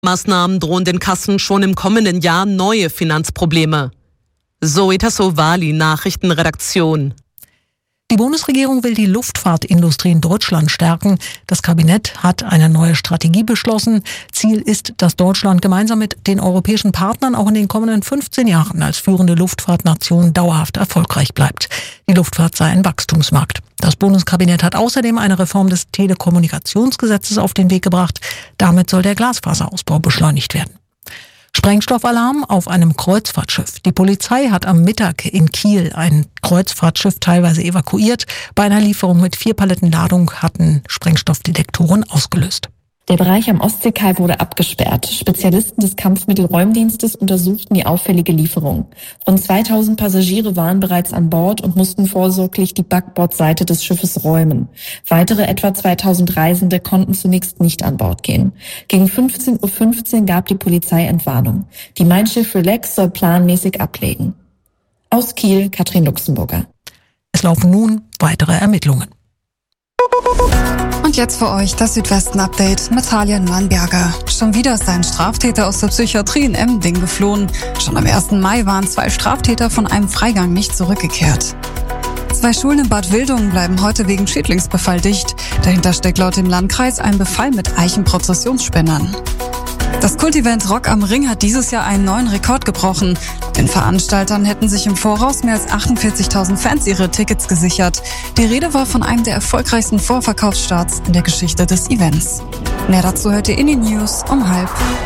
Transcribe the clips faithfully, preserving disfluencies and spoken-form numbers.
Maßnahmen drohen den Kassen schon im kommenden Jahr neue Finanzprobleme. Zoe Tassovali, Nachrichtenredaktion. Die Bundesregierung will die Luftfahrtindustrie in Deutschland stärken. Das Kabinett hat eine neue Strategie beschlossen. Ziel ist, dass Deutschland gemeinsam mit den europäischen Partnern auch in den kommenden fünfzehn Jahren als führende Luftfahrtnation dauerhaft erfolgreich bleibt. Die Luftfahrt sei ein Wachstumsmarkt. Das Bundeskabinett hat außerdem eine Reform des Telekommunikationsgesetzes auf den Weg gebracht. Damit soll der Glasfaserausbau beschleunigt werden. Sprengstoffalarm auf einem Kreuzfahrtschiff. Die Polizei hat am Mittag in Kiel ein Kreuzfahrtschiff teilweise evakuiert. Bei einer Lieferung mit vier Paletten Ladung hatten Sprengstoffdetektoren ausgelöst. Der Bereich am Ostseekai wurde abgesperrt. Spezialisten des Kampfmittelräumdienstes untersuchten die auffällige Lieferung. Rund zweitausend Passagiere waren bereits an Bord und mussten vorsorglich die Backbordseite des Schiffes räumen. Weitere etwa zweitausend Reisende konnten zunächst nicht an Bord gehen. Gegen fünfzehn Uhr fünfzehn gab die Polizei Entwarnung. Die Mein Schiff Relax soll planmäßig ablegen. Aus Kiel, Katrin Luxemburger. Es laufen nun weitere Ermittlungen. Und jetzt für euch das Südwesten-Update mit Talia Nuanberger. Schon wieder ist ein Straftäter aus der Psychiatrie in Emmending geflohen. Schon am ersten Mai waren zwei Straftäter von einem Freigang nicht zurückgekehrt. Zwei Schulen in Bad Wildungen bleiben heute wegen Schädlingsbefall dicht. Dahinter steckt laut dem Landkreis ein Befall mit Eichenprozessionsspennern. Das Kultevent Rock am Ring hat dieses Jahr einen neuen Rekord gebrochen. Den Veranstaltern hätten sich im Voraus mehr als achtundvierzigtausend Fans ihre Tickets gesichert. Die Rede war von einem der erfolgreichsten Vorverkaufsstarts in der Geschichte des Events. Mehr dazu hört ihr in den News um halb.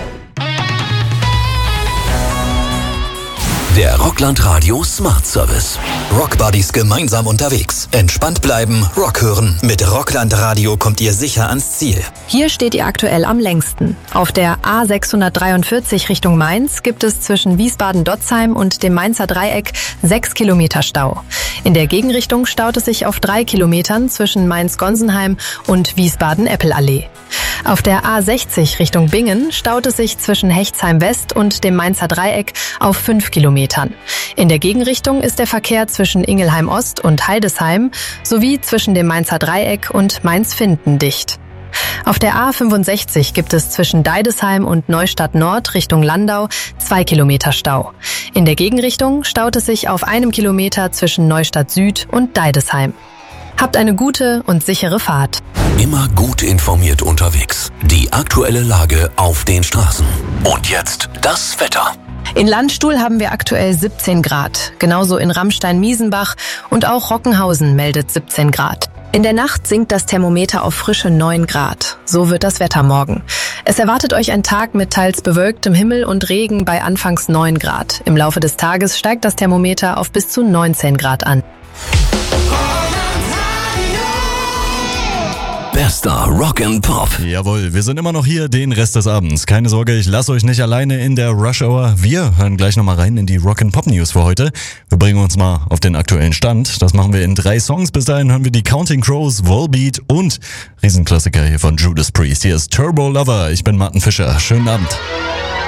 Der Rockland Radio Smart Service. Rockbuddies gemeinsam unterwegs. Entspannt bleiben, Rock hören. Mit Rockland Radio kommt ihr sicher ans Ziel. Hier steht ihr aktuell am längsten. Auf der A sechshundertdreiundvierzig Richtung Mainz gibt es zwischen Wiesbaden-Dotzheim und dem Mainzer Dreieck sechs Kilometer Stau. In der Gegenrichtung staut es sich auf drei Kilometern zwischen Mainz-Gonsenheim und Wiesbaden-Eppelallee. Auf der A sechzig Richtung Bingen staut es sich zwischen Hechtsheim West und dem Mainzer Dreieck auf fünf Kilometern. In der Gegenrichtung ist der Verkehr zwischen Ingelheim Ost und Heidesheim sowie zwischen dem Mainzer Dreieck und Mainz-Finden dicht. Auf der A fünfundsechzig gibt es zwischen Deidesheim und Neustadt Nord Richtung Landau zwei Kilometer Stau. In der Gegenrichtung staut es sich auf einem Kilometer zwischen Neustadt Süd und Deidesheim. Habt eine gute und sichere Fahrt. Immer gut informiert unterwegs. Die aktuelle Lage auf den Straßen. Und jetzt das Wetter. In Landstuhl haben wir aktuell siebzehn Grad. Genauso in Ramstein-Miesenbach und auch Rockenhausen meldet siebzehn Grad. In der Nacht sinkt das Thermometer auf frische neun Grad. So wird das Wetter morgen. Es erwartet euch ein Tag mit teils bewölktem Himmel und Regen bei anfangs neun Grad. Im Laufe des Tages steigt das Thermometer auf bis zu neunzehn Grad an. Bester Rock and Pop. Jawohl, wir sind immer noch hier den Rest des Abends. Keine Sorge, ich lasse euch nicht alleine in der Rush Hour. Wir hören gleich nochmal rein in die Rock and Pop News für heute. Wir bringen uns mal auf den aktuellen Stand. Das machen wir in drei Songs. Bis dahin hören wir die Counting Crows, Volbeat und Riesenklassiker hier von Judas Priest. Hier ist Turbo Lover. Ich bin Martin Fischer. Schönen Abend.